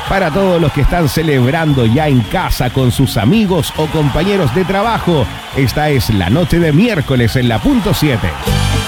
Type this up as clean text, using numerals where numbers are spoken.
Para todos los que están celebrando ya en casa con sus amigos o compañeros de trabajo, esta es la noche de miércoles en la punto 7.